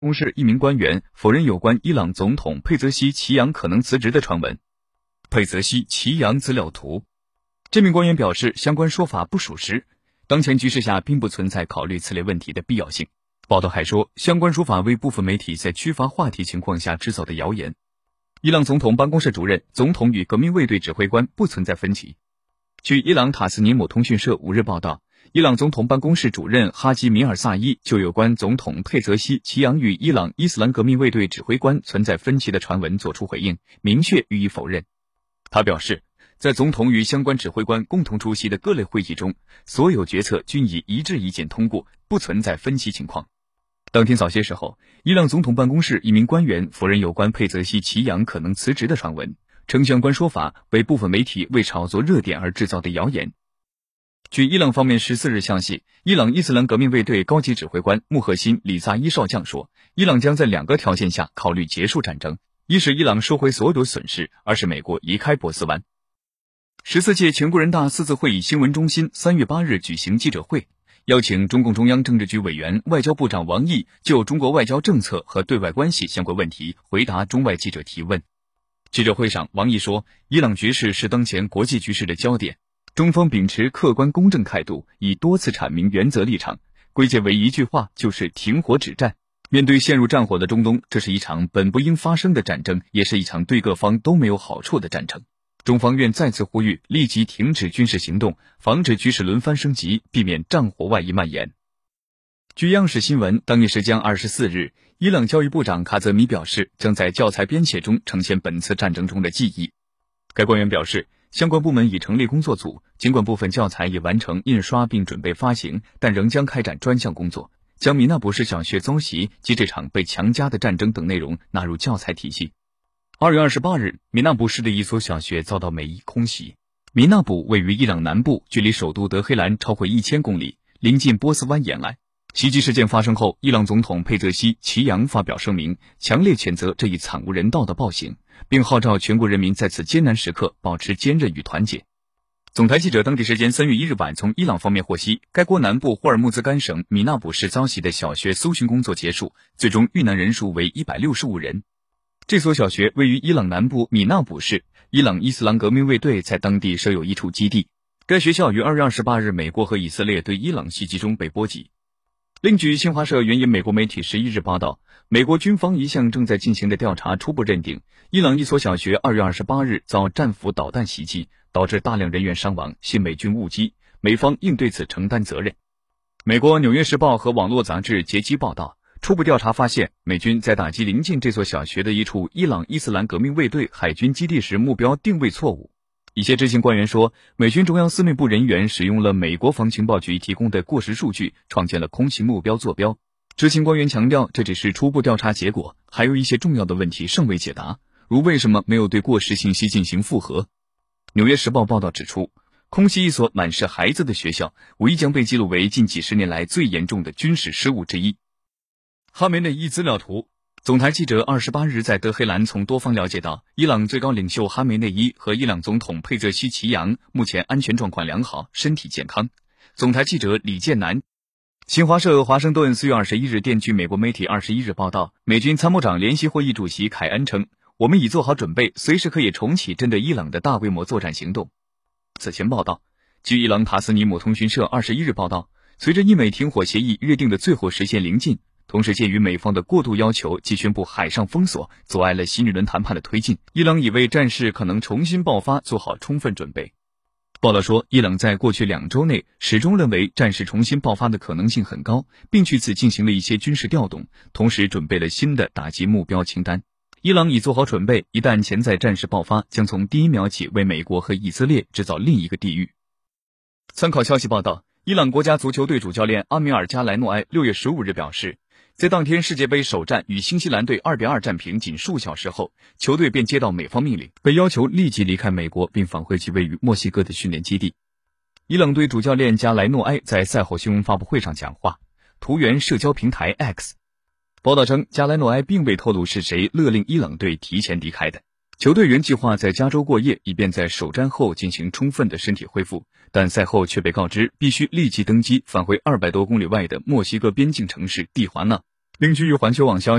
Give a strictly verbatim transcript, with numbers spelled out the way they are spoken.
公室一名官员否认有关伊朗总统佩泽西奇扬可能辞职的传闻。佩泽西奇扬资料图，这名官员表示，相关说法不属实，当前局势下并不存在考虑此类问题的必要性。报道还说，相关说法为部分媒体在缺乏话题情况下制造的谣言。伊朗总统办公室主任、总统与革命卫队指挥官不存在分歧。据伊朗塔斯尼姆通讯社五日报道，伊朗总统办公室主任哈基米尔萨伊就有关总统佩泽西奇扬与伊朗伊斯兰革命卫队指挥官存在分歧的传闻作出回应，明确予以否认。他表示，在总统与相关指挥官共同出席的各类会议中，所有决策均以一致意见通过，不存在分歧情况。当天早些时候，伊朗总统办公室一名官员否认有关佩泽西奇扬可能辞职的传闻，称相关说法为部分媒体为炒作热点而制造的谣言。据伊朗方面十四日消息，伊朗伊斯兰革命卫队高级指挥官穆赫辛·里扎伊少将说，伊朗将在两个条件下考虑结束战争：一是伊朗收回所有损失，二是美国离开波斯湾。十四届全国人大四次会议新闻中心三月八日举行记者会，邀请中共中央政治局委员、外交部长王毅就中国外交政策和对外关系相关问题回答中外记者提问。记者会上，王毅说，伊朗局势是当前国际局势的焦点，中方秉持客观公正态度，已多次阐明原则立场，归结为一句话，就是停火止战。面对陷入战火的中东，这是一场本不应发生的战争，也是一场对各方都没有好处的战争。中方愿再次呼吁立即停止军事行动，防止局势轮番升级，避免战火外溢蔓延。据央视新闻，当地时间二十四日，伊朗教育部长卡泽米表示，将在教材编写中呈现本次战争中的记忆。该官员表示，相关部门已成立工作组，尽管部分教材已完成印刷并准备发行，但仍将开展专项工作，将米纳卜市小学遭袭及这场被强加的战争等内容纳入教材体系。二月二十八日，米纳卜市的一所小学遭到美伊空袭。米纳卜位于伊朗南部，距离首都德黑兰超过一千公里，临近波斯湾沿岸。袭击事件发生后，伊朗总统佩泽西奇扬发表声明，强烈谴责这一惨无人道的暴行，并号召全国人民在此艰难时刻保持坚韧与团结。总台记者当地时间三月一日晚从伊朗方面获悉，该国南部霍尔木兹干省米纳卜市遭袭的小学搜寻工作结束，最终遇难人数为一百六十五人。这所小学位于伊朗南部米纳卜市，伊朗伊斯兰革命卫队在当地设有一处基地。该学校于二月二十八日美国和以色列对伊朗袭击中被波及。另据新华社援引美国媒体十一日报道，美国军方一项正在进行的调查初步认定，伊朗一所小学二月二十八日遭战斧导弹袭击，导致大量人员伤亡，系美军误击，美方应对此承担责任。美国《纽约时报》和网络杂志截击报道，初步调查发现，美军在打击临近这所小学的一处伊朗伊斯兰革命卫队海军基地时目标定位错误。一些知情官员说，美军中央司令部人员使用了美国防情报局提供的过时数据，创建了空袭目标坐标。知情官员强调，这只是初步调查结果，还有一些重要的问题尚未解答，如为什么没有对过时信息进行复核。纽约时报报道指出，空袭一所满是孩子的学校，无疑将被记录为近几十年来最严重的军事失误之一。哈梅内伊资料图，总台记者二十八日在德黑兰从多方了解到，伊朗最高领袖哈梅内伊和伊朗总统佩泽西奇扬目前安全状况良好，身体健康。总台记者李建南。新华社华盛顿四月二十一日电据美国媒体二十一日报道，美军参谋长联席会议主席凯恩称，我们已做好准备，随时可以重启针对伊朗的大规模作战行动。此前报道，据伊朗塔斯尼姆通讯社二十一日报道，随着伊美停火协议约定的最后时限临近，同时鉴于美方的过度要求即宣布海上封锁，阻碍了新一轮谈判的推进，伊朗已为战事可能重新爆发做好充分准备。报道说，伊朗在过去两周内始终认为战事重新爆发的可能性很高，并据此进行了一些军事调动，同时准备了新的打击目标清单。伊朗已做好准备，一旦潜在战事爆发，将从第一秒起为美国和以色列制造另一个地狱。参考消息报道，伊朗国家足球队主教练阿米尔加莱诺埃六月十五日表示，在当天世界杯首战与新西兰队二比二战平仅数小时后，球队便接到美方命令，被要求立即离开美国并返回其位于墨西哥的训练基地。伊朗队主教练加莱诺埃在赛后新闻发布会上讲话，图源社交平台 X。报道称，加莱诺埃并未透露是谁勒令伊朗队提前离开的。球队原计划在加州过夜，以便在首战后进行充分的身体恢复，但赛后却被告知必须立即登机返回二百多公里外的墨西哥边境城市蒂华纳。 另据环球网消息。